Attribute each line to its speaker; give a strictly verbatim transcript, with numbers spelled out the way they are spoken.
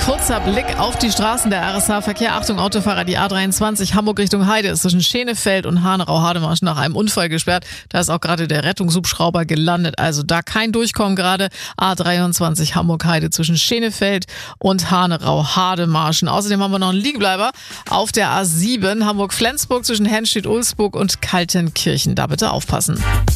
Speaker 1: kurzer Blick auf die Straßen der R S H-Verkehr. Achtung, Autofahrer, die A dreiundzwanzig Hamburg Richtung Heide ist zwischen Schenefeld und Hanerau-Hademarsch nach einem Unfall gesperrt. Da ist auch gerade der Rettungshubschrauber gelandet. Also da kein Durchkommen gerade. A dreiundzwanzig Hamburg-Heide zwischen Schenefeld und Hanerau-Hademarschen. Außerdem haben wir noch einen Liegebleiber auf der A sieben Hamburg-Flensburg zwischen Henstedt-Ulsburg und Kaltenkirchen. Da bitte aufpassen.